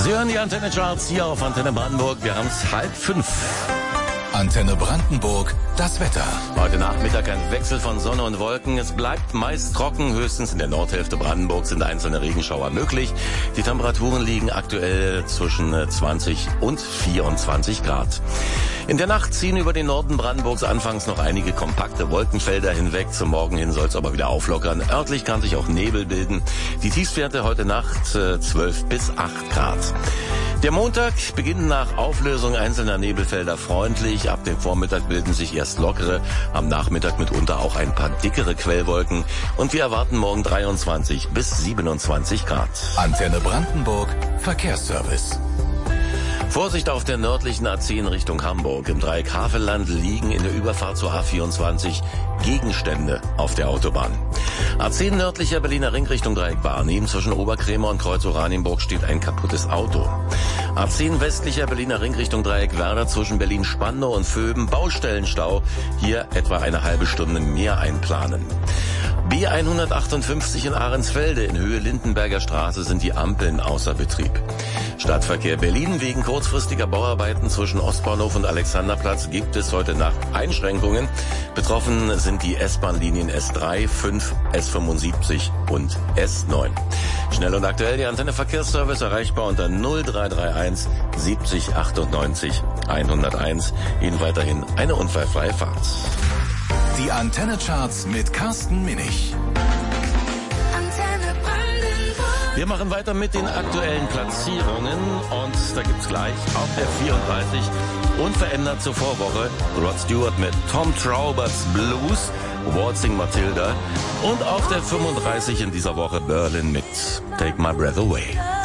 Sie hören die Antenne Charts hier auf Antenne Brandenburg. Wir haben es 4:30. Antenne Brandenburg, das Wetter. Heute Nachmittag ein Wechsel von Sonne und Wolken. Es bleibt meist trocken. Höchstens in der Nordhälfte Brandenburgs sind einzelne Regenschauer möglich. Die Temperaturen liegen aktuell zwischen 20 und 24 Grad. In der Nacht ziehen über den Norden Brandenburgs anfangs noch einige kompakte Wolkenfelder hinweg. Zum Morgen hin soll es aber wieder auflockern. Örtlich kann sich auch Nebel bilden. Die Tiefstwerte heute Nacht 12 bis 8 Grad. Der Montag beginnt nach Auflösung einzelner Nebelfelder freundlich. Ab dem Vormittag bilden sich erst lockere, am Nachmittag mitunter auch ein paar dickere Quellwolken. Und wir erwarten morgen 23 bis 27 Grad. Antenne Brandenburg, Verkehrsservice. Vorsicht auf der nördlichen A10 Richtung Hamburg. Im Dreieck Havelland liegen in der Überfahrt zur A24 Gegenstände auf der Autobahn. A10 nördlicher Berliner Ring Richtung Dreieck Barnim. Zwischen Oberkrämer und Kreuz Oranienburg steht ein kaputtes Auto. A10 westlicher Berliner Ring Richtung Dreieck Werder zwischen Berlin-Spandau und Vöben. Baustellenstau. Hier etwa eine halbe Stunde mehr einplanen. B158 in Ahrensfelde in Höhe Lindenberger Straße sind die Ampeln außer Betrieb. Stadtverkehr Berlin. Wegen kurzfristiger Bauarbeiten zwischen Ostbahnhof und Alexanderplatz gibt es heute Nacht Einschränkungen. Betroffen sind die S-Bahn-Linien S3, 5, S75 und S9. Schnell und aktuell die Antenne Verkehrsservice erreichbar unter 0331 70 98 101. Ihnen weiterhin eine unfallfreie Fahrt. Die Antenne Charts mit Carsten Minich. Wir machen weiter mit den aktuellen Platzierungen und da gibt's gleich auf der 34 unverändert zur Vorwoche Rod Stewart mit Tom Trauber's Blues, Waltzing Matilda und auf der 35 in dieser Woche Berlin mit Take My Breath Away.